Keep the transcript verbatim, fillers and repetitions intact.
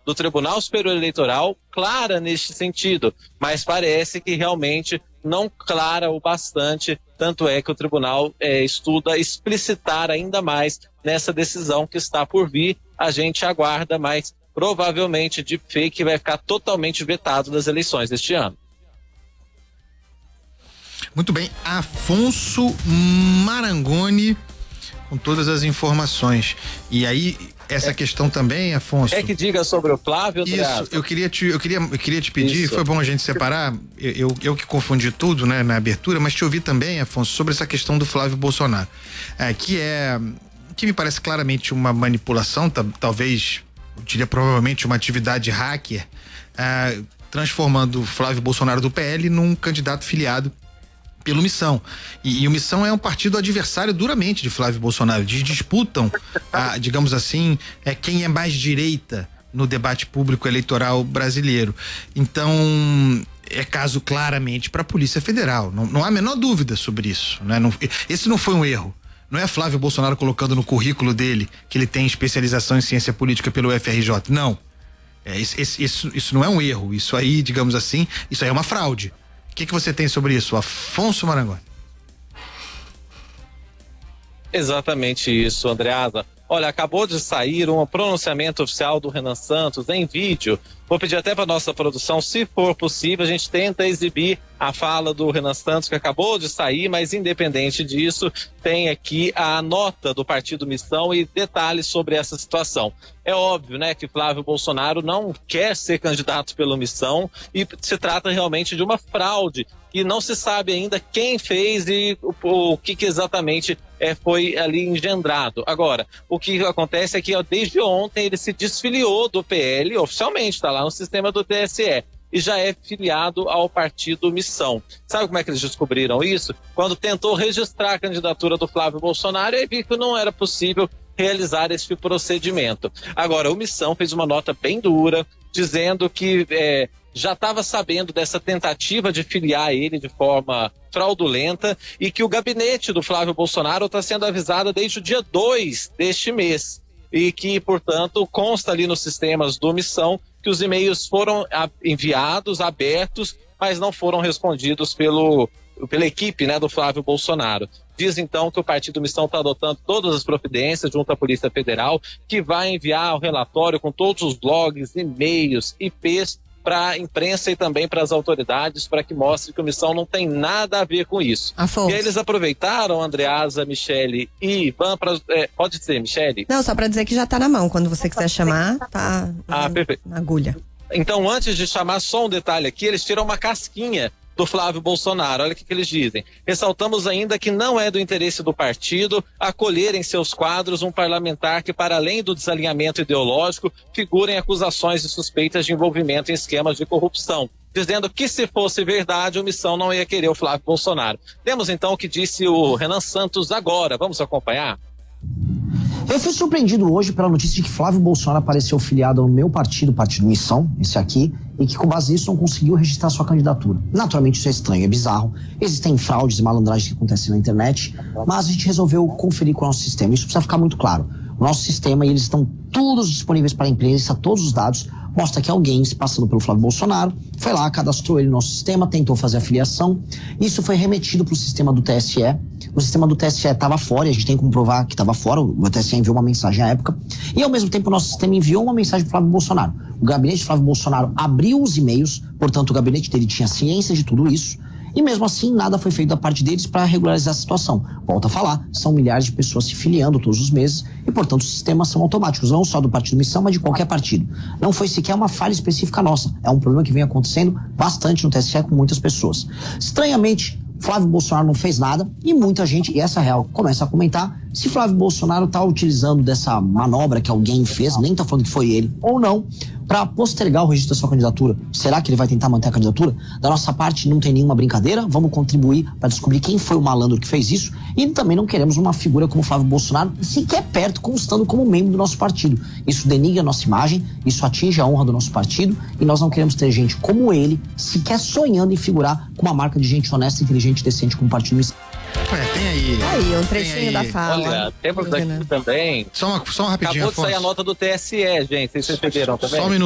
do Tribunal Superior Eleitoral clara neste sentido, mas parece que realmente não clara o bastante, tanto é que o tribunal é, estuda explicitar ainda mais nessa decisão que está por vir. A gente aguarda, mas provavelmente deepfake vai ficar totalmente vetado das eleições deste ano. Muito bem, Afonso Marangoni com todas as informações. E aí, essa é, questão também, Afonso. É que diga sobre o Flávio. Isso, eu queria te, eu queria, eu queria te pedir, Isso. foi bom a gente separar, eu, eu, eu que confundi tudo, né, na abertura, mas te ouvir também, Afonso, sobre essa questão do Flávio Bolsonaro, é, que é, que me parece claramente uma manipulação, tá, talvez, eu diria provavelmente uma atividade hacker, é, transformando o Flávio Bolsonaro do P L num candidato filiado pelo Missão. E, e o Missão é um partido adversário duramente de Flávio Bolsonaro. Eles disputam, a, digamos assim, é quem é mais direita no debate público eleitoral brasileiro. Então, é caso claramente para a Polícia Federal. Não, não há a menor dúvida sobre isso, né? Não, esse não foi um erro. Não é Flávio Bolsonaro colocando no currículo dele que ele tem especialização em ciência política pelo F R J. Não. É, esse, esse, isso, isso não é um erro. Isso aí, digamos assim, isso aí é uma fraude. O que, que você tem sobre isso, Afonso Marangoni? Exatamente isso, Andreasa. Olha, acabou de sair um pronunciamento oficial do Renan Santos em vídeo. Vou pedir até para nossa produção, se for possível, a gente tenta exibir a fala do Renan Santos, que acabou de sair, mas independente disso, tem aqui a nota do Partido Missão e detalhes sobre essa situação. É óbvio, né, que Flávio Bolsonaro não quer ser candidato pela Missão e se trata realmente de uma fraude que não se sabe ainda quem fez e o, o que, que exatamente é, foi ali engendrado. Agora, o que acontece é que ó, desde ontem ele se desfiliou do P L, oficialmente, está lá no sistema do T S E, e já é filiado ao Partido Missão. Sabe como é que eles descobriram isso? Quando tentou registrar a candidatura do Flávio Bolsonaro e viu que não era possível realizar esse procedimento. Agora, o Missão fez uma nota bem dura, dizendo que é, já estava sabendo dessa tentativa de filiar ele de forma fraudulenta e que o gabinete do Flávio Bolsonaro está sendo avisado desde o dia dois deste mês e que, portanto, consta ali nos sistemas do Missão que os e-mails foram enviados, abertos, mas não foram respondidos pelo, pela equipe, né, do Flávio Bolsonaro. Diz então que o Partido Missão está adotando todas as providências junto à Polícia Federal, que vai enviar o relatório com todos os blogs, e-mails, I Ps para a imprensa e também para as autoridades, para que mostre que a Missão não tem nada a ver com isso. Afonso. E aí eles aproveitaram, Andreasa, Michele e Ivan, pra, é, pode dizer, Michele? Não, só para dizer que já está na mão, quando você quiser chamar, tá ah, na, perfeito. na agulha. Então, antes de chamar, só um detalhe aqui, eles tiram uma casquinha do Flávio Bolsonaro. Olha o que, que eles dizem. Ressaltamos ainda que não é do interesse do partido acolher em seus quadros um parlamentar que, para além do desalinhamento ideológico, figura em acusações e suspeitas de envolvimento em esquemas de corrupção, dizendo que, se fosse verdade, o Missão não ia querer o Flávio Bolsonaro. Temos então o que disse o Renan Santos agora. Vamos acompanhar? Eu fui surpreendido hoje pela notícia de que Flávio Bolsonaro apareceu filiado ao meu partido, Partido Missão, esse aqui, e que com base nisso não conseguiu registrar sua candidatura. Naturalmente isso é estranho, é bizarro. Existem fraudes e malandragens que acontecem na internet, mas a gente resolveu conferir com o nosso sistema. Isso precisa ficar muito claro. O nosso sistema, e eles estão todos disponíveis para a imprensa, todos os dados, mostra que alguém, se passando pelo Flávio Bolsonaro, foi lá, cadastrou ele no nosso sistema, tentou fazer a filiação. Isso foi remetido para o sistema do T S E. O sistema do T S E estava fora, e a gente tem que comprovar que estava fora. O T S E enviou uma mensagem à época. E, ao mesmo tempo, o nosso sistema enviou uma mensagem para o Flávio Bolsonaro. O gabinete de Flávio Bolsonaro abriu os e-mails, portanto, o gabinete dele tinha ciência de tudo isso. E mesmo assim, nada foi feito da parte deles para regularizar a situação. Volto a falar, são milhares de pessoas se filiando todos os meses e, portanto, os sistemas são automáticos, não só do Partido Missão, mas de qualquer partido. Não foi sequer uma falha específica nossa. É um problema que vem acontecendo bastante no T S E com muitas pessoas. Estranhamente, Flávio Bolsonaro não fez nada e muita gente, e essa é real, começa a comentar se Flávio Bolsonaro está utilizando dessa manobra que alguém fez, nem está falando que foi ele, ou não, para postergar o registro da sua candidatura. Será que ele vai tentar manter a candidatura? Da nossa parte, não tem nenhuma brincadeira. Vamos contribuir para descobrir quem foi o malandro que fez isso. E também não queremos uma figura como Flávio Bolsonaro sequer perto, constando como membro do nosso partido. Isso denigra a nossa imagem, isso atinge a honra do nosso partido e nós não queremos ter gente como ele sequer sonhando em figurar com uma marca de gente honesta, inteligente e decente como partido Missão. É, tem aí. Aí, um trechinho aí. da fala. Olha, temos aqui também. Só uma, só uma rapidinha. Acabou de sair a nota do T S E, gente. Vocês perceberam também? Só um minuto.